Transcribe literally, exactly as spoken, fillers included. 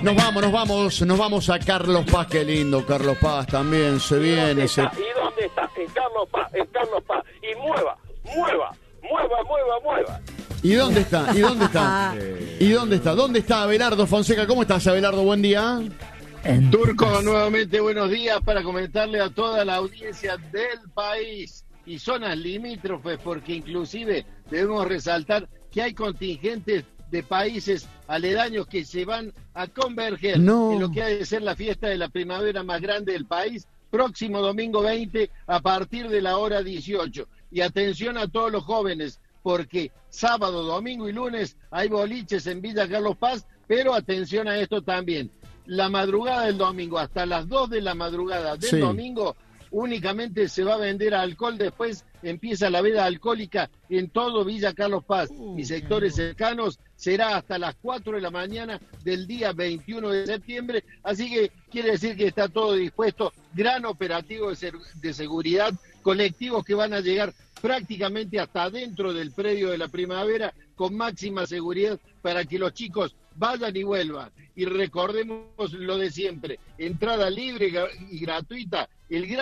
Nos vamos, nos vamos, nos vamos a Carlos Paz, qué lindo, Carlos Paz también, se viene. ¿Y Se... dónde está? ¿Y dónde está? En Carlos Paz, en Carlos Paz. Y mueva, mueva, mueva, mueva, mueva. ¿Y dónde está? ¿Y dónde está? ¿Y dónde está? ¿Dónde está Abelardo Fonseca? ¿Cómo estás, Abelardo? Buen día. Turco, nuevamente buenos días para comentarle a toda la audiencia del país y zonas limítrofes, porque inclusive debemos resaltar que hay contingentes de países aledaños que se van a converger no. en lo que ha de ser la fiesta de la primavera más grande del país, próximo domingo veinte a partir de la hora dieciocho. Y atención a todos los jóvenes, porque sábado, domingo y lunes hay boliches en Villa Carlos Paz, pero atención a esto también. La madrugada del domingo, hasta las dos de la madrugada del sí. domingo, únicamente se va a vender alcohol, después empieza la veda alcohólica en todo Villa Carlos Paz uh, y sectores cercanos, será hasta las cuatro de la mañana del día veintiuno de septiembre, así que quiere decir que está todo dispuesto, gran operativo de, ser, de seguridad, colectivos que van a llegar prácticamente hasta dentro del predio de la primavera con máxima seguridad para que los chicos vayan y vuelvan. Y recordemos lo de siempre, entrada libre y gratuita, el gran